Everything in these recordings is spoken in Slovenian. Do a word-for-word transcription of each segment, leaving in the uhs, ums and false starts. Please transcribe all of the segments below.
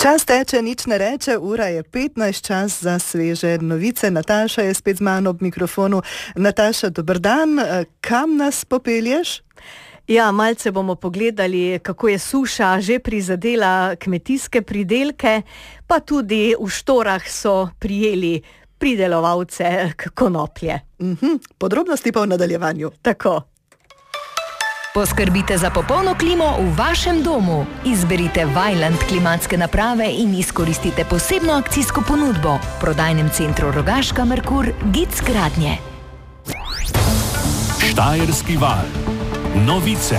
Čas teče, nič ne reče, ura je petnajst, čas za sveže novice. Nataša je spet z mano ob mikrofonu. Nataša, dober dan, kam nas popelješ? Ja, malce bomo pogledali, kako je suša že prizadela kmetijske pridelke, pa tudi v Štorah so prijeli pridelovalce konoplje. Mhm, podrobnosti pa v nadaljevanju. Tako. Poskrbite za popolno klimo v vašem domu. Izberite Vaillant klimatske naprave in izkoristite posebno akcijsko ponudbo. V prodajnem centru Rogaška Merkur Gic Gradnje. Štajerski val. Novice.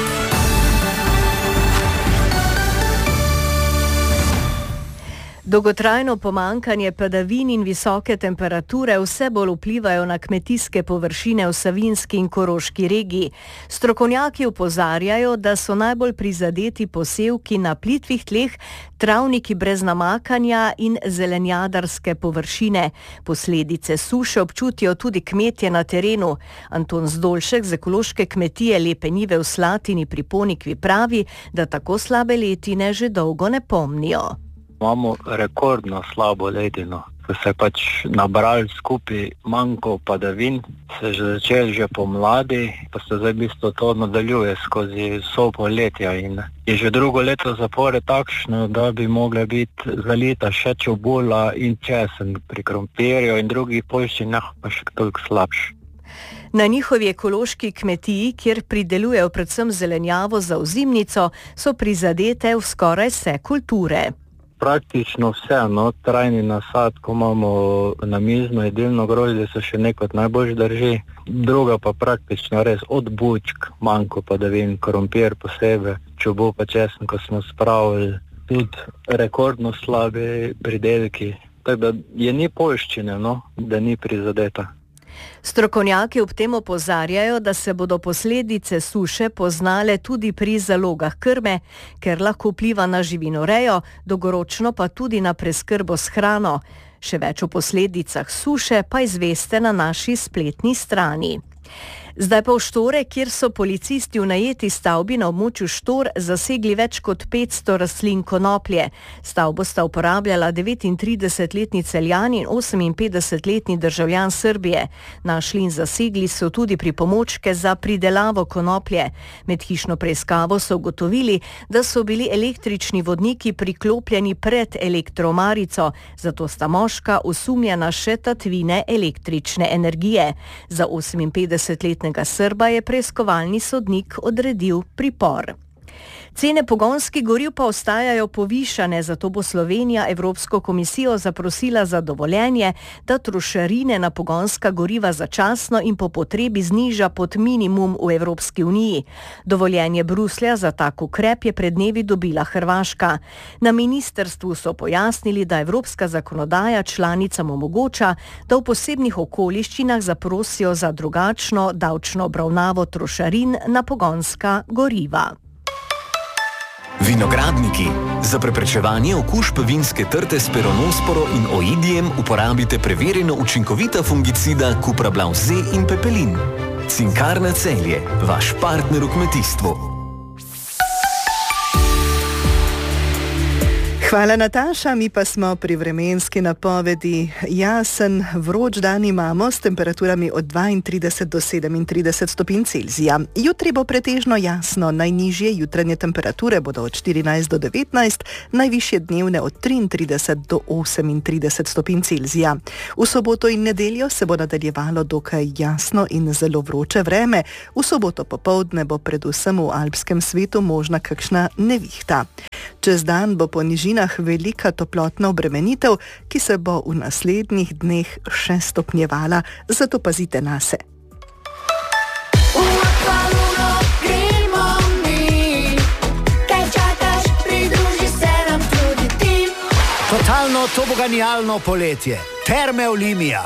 Dolgotrajno pomanjkanje padavin in visoke temperature vse bolj vplivajo na kmetijske površine v Savinjski in Koroški regiji. Strokovnjaki opozarjajo, da so najbolj prizadeti posevki na plitvih tleh, travniki brez namakanja in zelenjadarske površine. Posledice suše občutijo tudi kmetje na terenu. Anton Zdolšek z ekološke kmetije Lepe Njive v Slatini pri Ponikvi pravi, da tako slabe letine že dolgo ne pomnijo. Imamo rekordno slabo letino, ko se je pač nabrali skupaj manjko padavin, se je že začeli že pomladi, pa se zdaj v bistvu to nadaljuje skozi vso poletje in je že drugo leto zapored takšno, da bi mogla biti zalita še čebula in česen pri krompirju in drugih poljščinah pa še toliko slabši. Na njihovi ekološki kmetiji, kjer pridelujejo predvsem zelenjavo za ozimnico, so prizadete v skoraj vse kulture. Praktično vse, no, trajni nasad, ko imamo namizno jedilno grozdje, se še nekot najbolj drži. Druga pa praktično res od bučk, manjko padavin, krompir posebej, čebulo pa česen, ko smo spravili, tudi rekordno slabe pridelki. Tako da je ni poljščine, no, da ni prizadeta. Strokovnjaki ob tem opozarjajo, da se bodo posledice suše poznale tudi pri zalogah krme, ker lahko vpliva na živinorejo, dolgoročno pa tudi na preskrbo s hrano. Še več o posledicah suše pa izveste na naši spletni strani. Zdaj pa v Štore, kjer so policisti v najeti stavbi na območju Štor zasegli več kot petsto rastlin konoplje. Stavbo sta uporabljala devetintridesetletni Celjan in oseminpetdesetletni državljan Srbije. Našli in zasegli so tudi pripomočke za pridelavo konoplje. Med hišno preiskavo so ugotovili, da so bili električni vodniki priklopljeni pred elektromarico, zato sta moška osumljena še tatvine električne energije. Za oseminpetdesetletnega Srba je preiskovalni sodnik odredil pripor. Cene pogonskih goriv pa ostajajo povišane, zato bo Slovenija Evropsko komisijo zaprosila za dovoljenje, da trošarine na pogonska goriva začasno in po potrebi zniža pod minimum v Evropski uniji. Dovoljenje Bruslja za tak ukrep je pred dnevi dobila Hrvaška. Na ministrstvu so pojasnili, da evropska zakonodaja članicam omogoča, da v posebnih okoliščinah zaprosijo za drugačno davčno obravnavo trošarin na pogonska goriva. Vinogradniki. Za preprečevanje okužb vinske trte s peronosporo in oidijem uporabite preverjeno učinkovita fungicida Cuprablav Z in Pepelin. Cinkarna Celje, vaš partner v kmetijstvu. Hvala, Nataša, mi pa smo pri vremenski napovedi. Jasen, vroč dan imamo s temperaturami od dvaintrideset do sedemintrideset stopinj Celzija. Jutri bo pretežno jasno, najnižje jutranje temperature bodo od štirinajst do devetnajst, najvišje dnevne od triintrideset do osemintrideset stopinj Celzija. V soboto in nedeljo se bo nadaljevalo dokaj jasno in zelo vroče vreme. V soboto popoldne bo predvsem v alpskem svetu možna kakšna nevihta. Čez dan bo po nižinah velika toplotna obremenitev, ki se bo v naslednjih dneh še stopnjevala, zato pazite nase. Totalno toboganijalno poletje. Terme Olimia.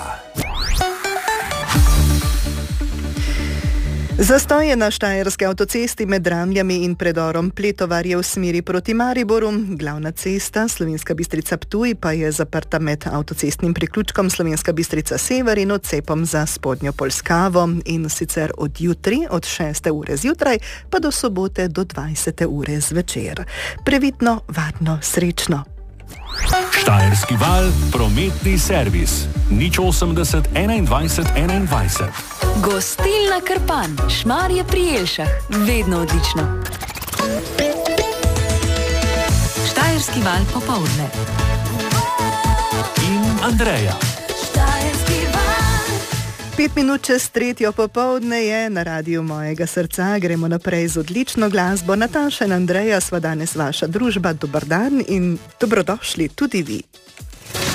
Zastoj je na štajerski avtocesti med Dramljami in predorom Pletovarje v smeri proti Mariboru. Glavna cesta Slovenska Bistrica-Ptuj pa je zaprta med avtocestnim priključkom Slovenska Bistrica-Sever in odcepom za Spodnjo Polskavo. In sicer od jutri, od šeste ure zjutraj, pa do sobote do dvajsete ure zvečer. Previdno, varno, srečno. Štajerski val, prometni servis. nič osemdeset enaindvajset enaindvajset. Gostilna Krpan, Šmarje pri Jelšah, vedno odlično. Štajerski val popoldne. In Andreja. Pet minut čez tretjo popoldne je na radiju mojega srca. Gremo naprej z odlično glasbo. Nataša in Andreja sva danes vaša družba. Dober dan in dobrodošli tudi vi.